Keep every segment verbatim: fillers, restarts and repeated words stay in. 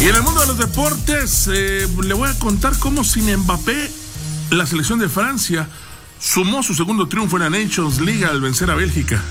Y en el mundo de los deportes, eh, le voy a contar cómo sin Mbappé, la selección de Francia sumó su segundo triunfo en la Nations League al vencer a Bélgica.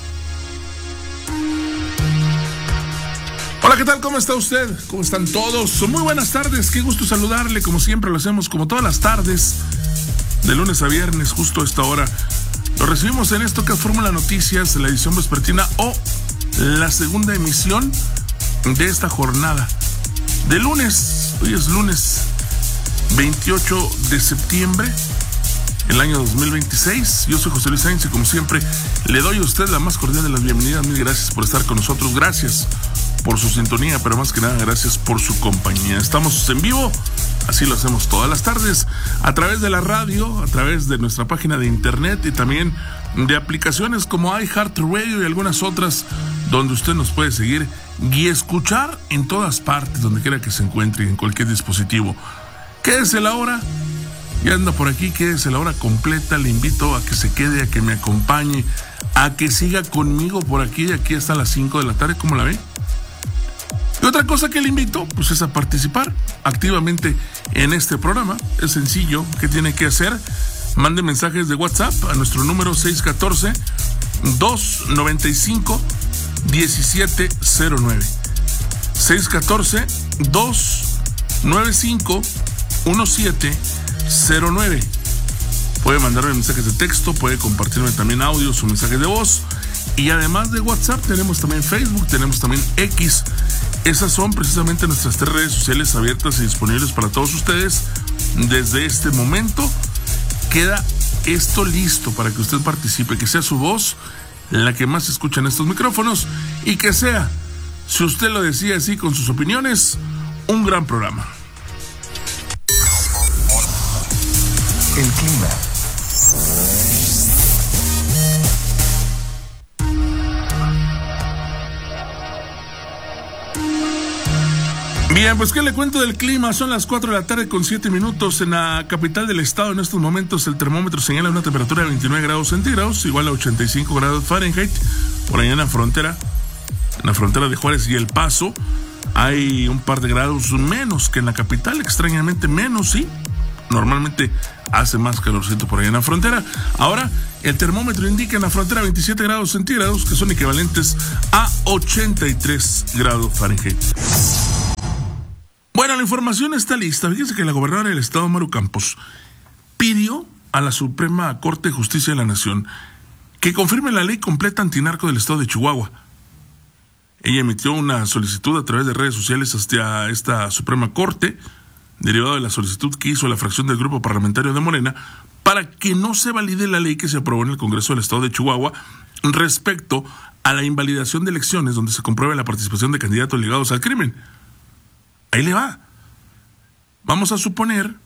Hola, ¿qué tal? ¿Cómo está usted? ¿Cómo están todos? Muy buenas tardes, qué gusto saludarle, como siempre lo hacemos, como todas las tardes, de lunes a viernes, justo a esta hora. Lo recibimos en esto que es Fórmula Noticias, la edición vespertina o la segunda emisión de esta jornada. De lunes, hoy es lunes veintiocho de septiembre, el año dos mil veintiséis. Yo soy José Luis Sáenz y como siempre le doy a usted la más cordial de las bienvenidas. Mil gracias por estar con nosotros, gracias por su sintonía, pero más que nada gracias por su compañía. Estamos en vivo, así lo hacemos todas las tardes, a través de la radio, a través de nuestra página de internet y también de aplicaciones como iHeartRadio y algunas otras donde usted nos puede seguir y escuchar en todas partes, donde quiera que se encuentre, en cualquier dispositivo. Quédese la hora, ya anda por aquí, quédese la hora completa, le invito a que se quede, a que me acompañe, a que siga conmigo por aquí, de aquí hasta las cinco de la tarde, ¿cómo la ve? Y otra cosa que le invito, pues es a participar activamente en este programa. Es sencillo, ¿qué tiene que hacer? Mande mensajes de WhatsApp a nuestro número seis uno cuatro, dos nueve cinco, uno siete cero nueve. seis uno cuatro, dos nueve cinco, uno siete cero nueve. Puede mandarme mensajes de texto, puede compartirme también audios o mensajes de voz. Y además de WhatsApp tenemos también Facebook, tenemos también X. Esas son precisamente nuestras tres redes sociales abiertas y disponibles para todos ustedes. Desde este momento queda esto listo para que usted participe, que sea su voz la que más se escucha en estos micrófonos y que sea, si usted lo decía así con sus opiniones, un gran programa. El clima. Bien, pues qué le cuento del clima. Son las cuatro de la tarde con siete minutos en la capital del estado. En estos momentos el termómetro señala una temperatura de veintinueve grados centígrados, igual a ochenta y cinco grados Fahrenheit. Por allá en la frontera, en la frontera de Juárez y El Paso, hay un par de grados menos que en la capital, extrañamente menos, sí. Normalmente hace más calorcito por allá en la frontera. Ahora el termómetro indica en la frontera veintisiete grados centígrados, que son equivalentes a ochenta y tres grados Fahrenheit. Bueno, la información está lista. Fíjense que la gobernadora del estado, Maru Campos, pidió a la Suprema Corte de Justicia de la Nación que confirme la ley completa antinarco del estado de Chihuahua. Ella emitió una solicitud a través de redes sociales hacia esta Suprema Corte, derivado de la solicitud que hizo la fracción del grupo parlamentario de Morena, para que no se valide la ley que se aprobó en el Congreso del estado de Chihuahua respecto a la invalidación de elecciones donde se compruebe la participación de candidatos ligados al crimen. Ahí le va. Vamos a suponer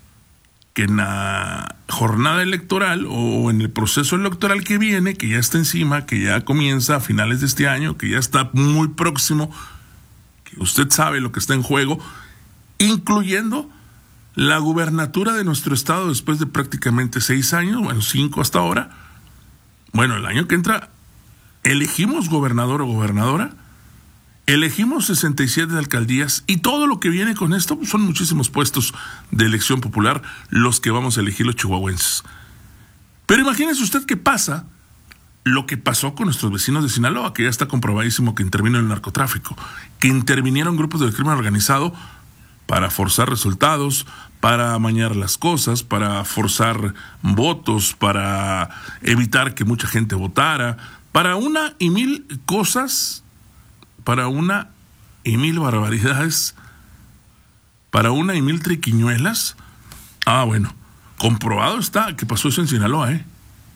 que en la jornada electoral o en el proceso electoral que viene, que ya está encima, que ya comienza a finales de este año, que ya está muy próximo, que usted sabe lo que está en juego, incluyendo la gubernatura de nuestro estado después de prácticamente seis años, bueno, cinco hasta ahora. Bueno, el año que entra elegimos gobernador o gobernadora, elegimos sesenta y siete alcaldías y todo lo que viene con esto pues son muchísimos puestos de elección popular los que vamos a elegir los chihuahuenses. Pero imagínese usted qué pasa lo que pasó con nuestros vecinos de Sinaloa, que ya está comprobadísimo que intervino el narcotráfico, que intervinieron grupos del crimen organizado para forzar resultados, para amañar las cosas, para forzar votos, para evitar que mucha gente votara, para una y mil cosas, para una y mil barbaridades, para una y mil triquiñuelas. Ah, bueno, comprobado está que pasó eso en Sinaloa, ¿eh?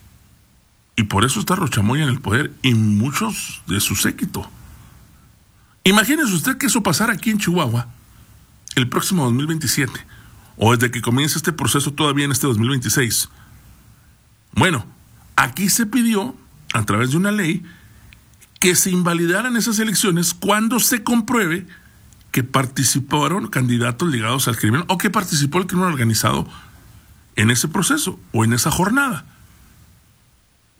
Y por eso está Rochamoya en el poder y muchos de su séquito. Imagínese usted que eso pasara aquí en Chihuahua el próximo dos mil veintisiete, o desde que comience este proceso todavía en este dos mil veintiséis. Bueno, aquí se pidió, a través de una ley, que se invalidaran esas elecciones cuando se compruebe que participaron candidatos ligados al crimen o que participó el crimen organizado en ese proceso o en esa jornada.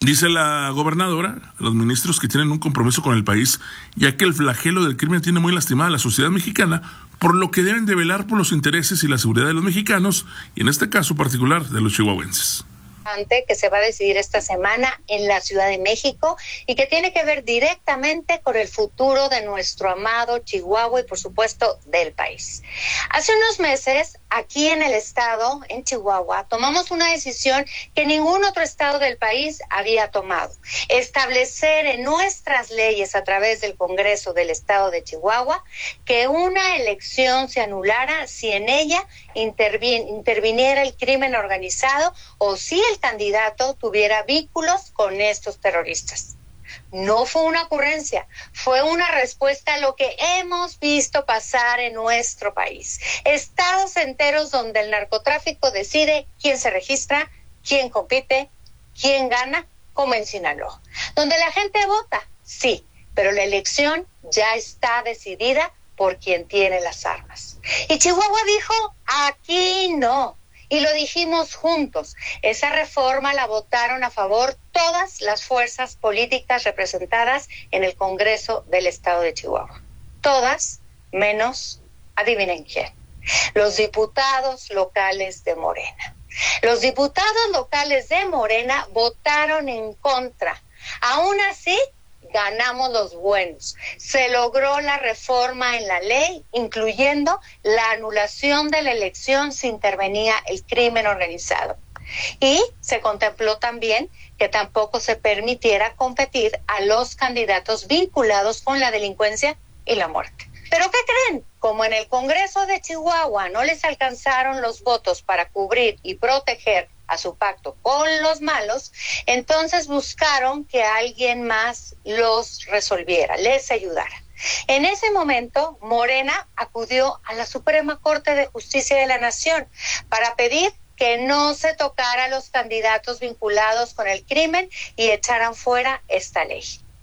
Dice la gobernadora, los ministros que tienen un compromiso con el país, ya que el flagelo del crimen tiene muy lastimada a la sociedad mexicana, por lo que deben de velar por los intereses y la seguridad de los mexicanos, y en este caso particular de los chihuahuenses. Que se va a decidir esta semana en la Ciudad de México y que tiene que ver directamente con el futuro de nuestro amado Chihuahua y por supuesto del país. Hace unos meses, aquí en el estado, en Chihuahua, tomamos una decisión que ningún otro estado del país había tomado. Establecer en nuestras leyes a través del Congreso del estado de Chihuahua que una elección se anulara si en ella intervin- interviniera el crimen organizado o si el candidato tuviera vínculos con estos terroristas. No fue una ocurrencia, fue una respuesta a lo que hemos visto pasar en nuestro país. Estados enteros donde el narcotráfico decide quién se registra, quién compite, quién gana, como en Sinaloa. Donde la gente vota, sí, pero la elección ya está decidida por quien tiene las armas. Y Chihuahua dijo, aquí no. Y lo dijimos juntos. Esa reforma la votaron a favor todas las fuerzas políticas representadas en el Congreso del Estado de Chihuahua. Todas, menos, adivinen quién, los diputados locales de Morena. Los diputados locales de Morena votaron en contra. Aún así, ganamos los buenos. Se logró la reforma en la ley, incluyendo la anulación de la elección si intervenía el crimen organizado. Y se contempló también que tampoco se permitiera competir a los candidatos vinculados con la delincuencia y la muerte. ¿Pero qué creen? Como en el Congreso de Chihuahua no les alcanzaron los votos para cubrir y proteger a su pacto con los malos, entonces buscaron que alguien más los resolviera, les ayudara. En ese momento, Morena acudió a la Suprema Corte de Justicia de la Nación para pedir que no se tocara a los candidatos vinculados con el crimen y echaran fuera esta ley.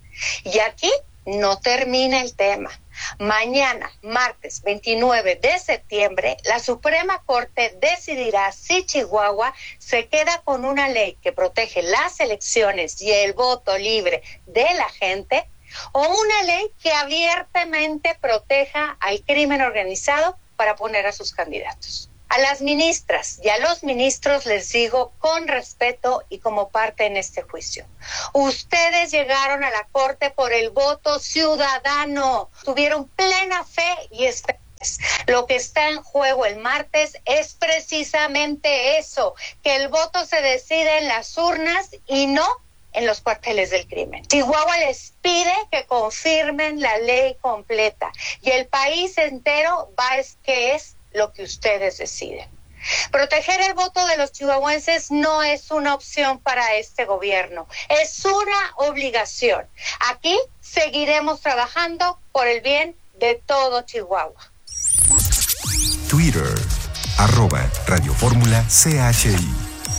Y aquí no termina el tema. Mañana, martes veintinueve de septiembre, la Suprema Corte decidirá si Chihuahua se queda con una ley que protege las elecciones y el voto libre de la gente o una ley que abiertamente proteja al crimen organizado para poner a sus candidatos. A las ministras y a los ministros les digo con respeto y como parte en este juicio. Ustedes llegaron a la Corte por el voto ciudadano. Tuvieron plena fe y esperanza. Lo que está en juego el martes es precisamente eso, que el voto se decide en las urnas y no en los cuarteles del crimen. Chihuahua les pide que confirmen la ley completa y el país entero va a es que es lo que ustedes deciden. Proteger el voto de los chihuahuenses no es una opción para este gobierno, es una obligación. Aquí seguiremos trabajando por el bien de todo Chihuahua. Twitter, arroba Radio Fórmula C H I.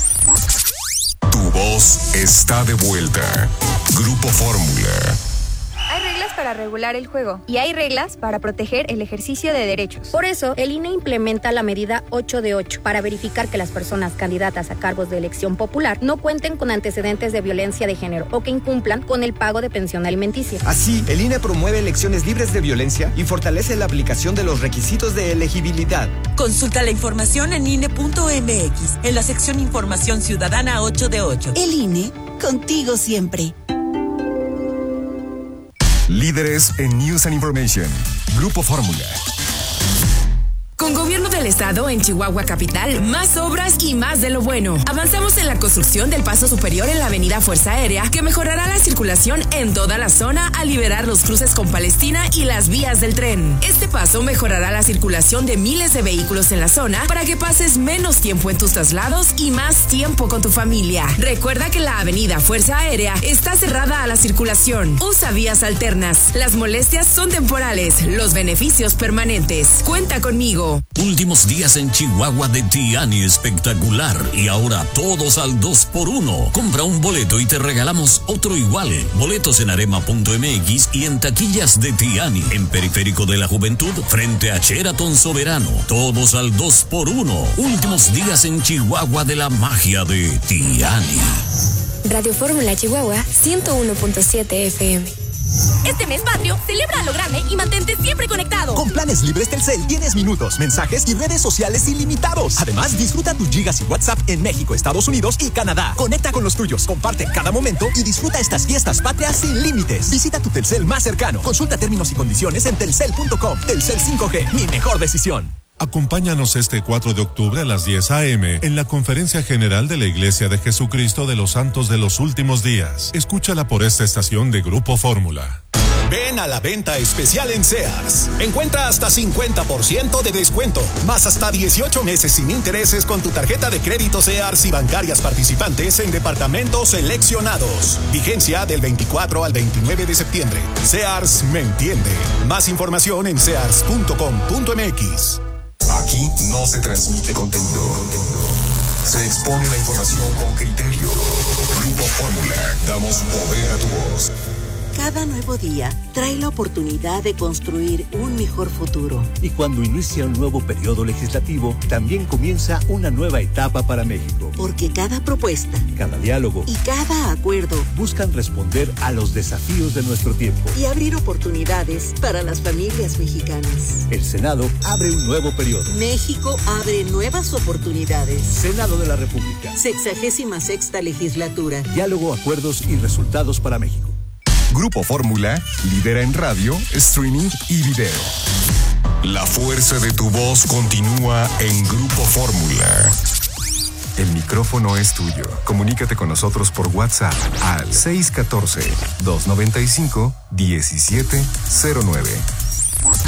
Tu voz está de vuelta. Grupo Fórmula. Hay reglas para regular el juego y hay reglas para proteger el ejercicio de derechos. Por eso, el I N E implementa la medida ocho de ocho para verificar que las personas candidatas a cargos de elección popular no cuenten con antecedentes de violencia de género o que incumplan con el pago de pensión alimenticia. Así, el I N E promueve elecciones libres de violencia y fortalece la aplicación de los requisitos de elegibilidad. Consulta la información en I N E punto M X, en la sección Información Ciudadana ocho de ocho. El I N E, contigo siempre. Líderes en News and Information. Grupo Fórmula. Con Gobierno del Estado en Chihuahua Capital, más obras y más de lo bueno. Avanzamos en la construcción del paso superior en la avenida Fuerza Aérea, que mejorará la circulación en toda la zona al liberar los cruces con Palestina y las vías del tren. Este paso mejorará la circulación de miles de vehículos en la zona para que pases menos tiempo en tus traslados y más tiempo con tu familia. Recuerda que la avenida Fuerza Aérea está cerrada a la circulación. Usa vías alternas. Las molestias son temporales, los beneficios permanentes. Cuenta conmigo. Últimos días en Chihuahua de Tiani espectacular y ahora todos al dos por uno. Compra un boleto y te regalamos otro igual. Boletos en arema punto M X y en taquillas de Tiani, en Periférico de la Juventud, frente a Sheraton Soberano. Todos al dos por uno. Últimos días en Chihuahua de la magia de Tiani. Radio Fórmula Chihuahua ciento uno punto siete F M. Este mes patrio, celebra a lo grande y mantente siempre conectado. Con planes libres Telcel tienes minutos, mensajes y redes sociales ilimitados. Además, disfruta tus gigas y WhatsApp en México, Estados Unidos y Canadá. Conecta con los tuyos, comparte cada momento y disfruta estas fiestas patrias sin límites. Visita tu Telcel más cercano. Consulta términos y condiciones en telcel punto com. Telcel cinco G, mi mejor decisión. Acompáñanos este cuatro de octubre a las diez a eme en la Conferencia General de la Iglesia de Jesucristo de los Santos de los Últimos Días. Escúchala por esta estación de Grupo Fórmula. Ven a la venta especial en Sears. Encuentra hasta cincuenta por ciento de descuento, más hasta dieciocho meses sin intereses con tu tarjeta de crédito Sears y bancarias participantes en departamentos seleccionados. Vigencia del veinticuatro al veintinueve de septiembre. Sears me entiende. Más información en sears punto com punto m x. Aquí no se transmite contenido. Se expone la información con criterio. Grupo Fórmula. Damos poder a tu voz. Cada nuevo día trae la oportunidad de construir un mejor futuro. Y cuando inicia un nuevo periodo legislativo, también comienza una nueva etapa para México. Porque cada propuesta, cada diálogo y cada acuerdo buscan responder a los desafíos de nuestro tiempo y abrir oportunidades para las familias mexicanas. El Senado abre un nuevo periodo. México abre nuevas oportunidades. Senado de la República. Sexagésima sexta legislatura. Diálogo, acuerdos y resultados para México. Grupo Fórmula lidera en radio, streaming y video. La fuerza de tu voz continúa en Grupo Fórmula. El micrófono es tuyo. Comunícate con nosotros por WhatsApp al seis uno cuatro, dos nueve cinco, uno siete cero nueve.